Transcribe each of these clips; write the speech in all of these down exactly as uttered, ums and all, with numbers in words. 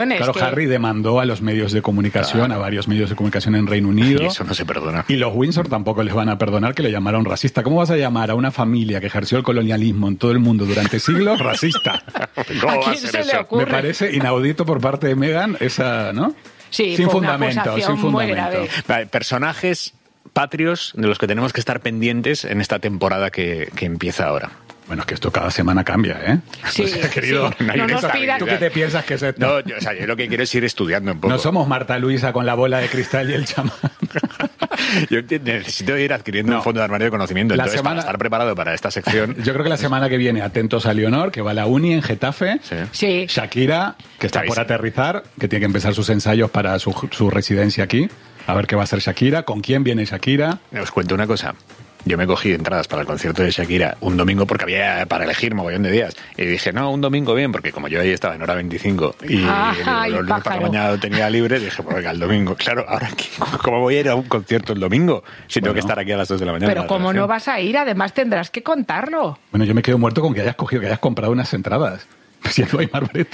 Claro, que... Harry demandó a los medios de comunicación, claro. a varios medios de comunicación en Reino Unido. Y eso no se perdona. Y los Windsor tampoco les van a perdonar que le llamaron racista. ¿Cómo vas a llamar a una familia que ejerció el colonialismo en todo el mundo durante siglos racista? ¿A quién se le ocurre? Me parece inaudito por parte de Meghan esa, ¿no? Sí, sin fue fundamento, una sin fundamento. muy grave. Vale, personajes patrios de los que tenemos que estar pendientes en esta temporada que, que empieza ahora. Bueno, es que esto cada semana cambia, ¿eh? Sí, o sea, querido, sí. No, no nos pidas... ¿Tú qué te piensas que es esto? No, yo, o sea, yo lo que quiero es ir estudiando un poco. No somos Marta Luisa con la bola de cristal y el chamán. Yo necesito ir adquiriendo no. un fondo de armario de conocimiento. La Entonces, semana... para estar preparado para esta sección... Yo creo que la semana que viene, atentos a Leonor, que va a la uni en Getafe. Sí. Sí. Shakira, que está por aterrizar, que tiene que empezar sus ensayos para su, su residencia aquí. A ver qué va a hacer Shakira, con quién viene Shakira. Os cuento una cosa. Yo me cogí entradas para el concierto de Shakira un domingo porque había para elegir mogollón de días. Y dije, no, un domingo bien, porque como yo ahí estaba en hora veinticinco y Ajá, el lunes para la mañana tenía libre, dije, pues venga, el domingo. Claro, ahora aquí, ¿cómo voy a ir a un concierto el domingo si bueno, tengo que estar aquí a las dos de la mañana? Pero como no vas a ir, además tendrás que contarlo. Bueno, yo me quedo muerto con que hayas cogido, que hayas comprado unas entradas. Si no hay Marbreta.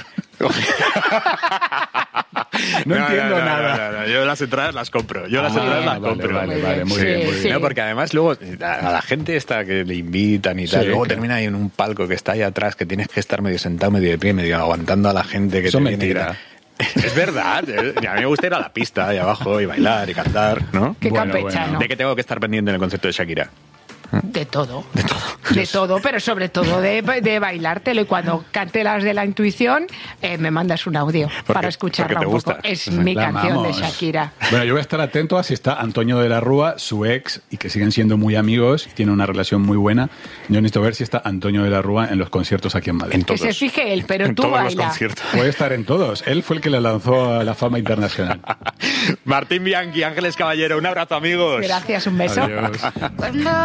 No, no entiendo no, no, nada. No, no, no. Yo las entradas las compro. Yo las ah, entradas las vale, compro. Vale, vale, muy sí, bien, muy sí. bien. No, porque además luego a la gente esta que le invitan y tal, sí, luego claro. termina ahí en un palco que está ahí atrás, que tienes que estar medio sentado, medio de pie, medio aguantando a la gente que Eso te es mentira. Viene. Es verdad. A mí me gusta ir a la pista ahí abajo y bailar y cantar, ¿no? Qué Bueno, campechano. bueno. ¿De qué tengo que estar pendiente en el concierto de Shakira? De todo. De todo. De todo, pero sobre todo de, de bailártelo. Y cuando cante las de la intuición, eh, me mandas un audio para escucharla un gusta. poco. Es mi La canción amamos. de Shakira. Bueno, yo voy a estar atento a si está Antonio de la Rúa, su ex, y que siguen siendo muy amigos, tiene una relación muy buena. Yo necesito ver si está Antonio de la Rúa en los conciertos aquí en Madrid. En Que todos. se fije él, pero en tú todos baila. los conciertos. Puede estar en todos. Él fue el que le lanzó a la fama internacional. Martín Bianchi, Ángeles Caballero, un abrazo, amigos. Gracias, un beso. Adiós.